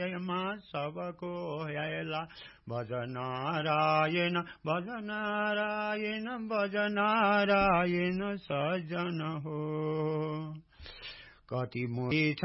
हृदयमा सबको आएला भज नारायण भज नारायण भज नारायण सजन हो कति मोही